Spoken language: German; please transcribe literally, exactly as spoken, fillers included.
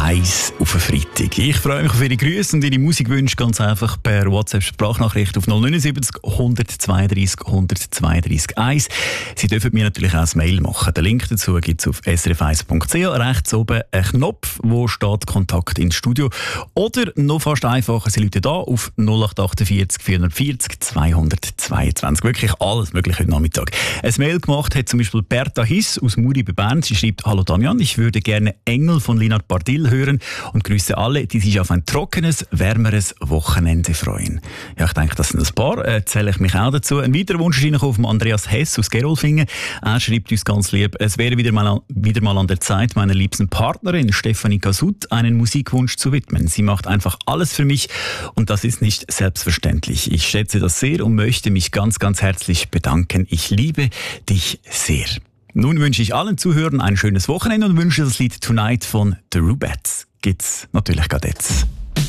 eins auf den Freitag. Ich freue mich auf Ihre Grüße und Ihre Musikwünsche ganz einfach per WhatsApp-Sprachnachricht auf null neun sieben null, eins zwei drei, eins zwei drei eins. Sie dürfen mir natürlich auch ein Mail machen. Den Link dazu gibt es auf s r f eins punkt c h. Rechts oben ein Knopf, wo steht Kontakt ins Studio. Oder noch fast einfacher, Sie rufen da auf null acht vier acht, vier vier null, zwei zwei zwei. Wirklich alles Mögliche heute Nachmittag. Ein Mail gemacht hat zum Beispiel Berta Hiss aus Muri bei Bern. Sie schreibt: Hallo Damian, ich würde gerne Engel von Linard Bartil hören und grüße alle, die sich auf ein trockenes, wärmeres Wochenende freuen. Ja, ich denke, das sind ein paar. Äh, zähle ich mich auch dazu. Ein weiterer Wunsch ist auf Andreas Hess aus Gerolfingen. Er schreibt uns ganz lieb: Es wäre wieder mal, wieder mal an der Zeit, meiner liebsten Partnerin Stefanie Kasut einen Musikwunsch zu widmen. Sie macht einfach alles für mich und das ist nicht selbstverständlich. Ich schätze das sehr und möchte mich ganz, ganz herzlich bedanken. Ich liebe dich sehr. Nun wünsche ich allen Zuhörern ein schönes Wochenende und wünsche das Lied Tonight von The Rubettes. Gibt's natürlich gerade jetzt.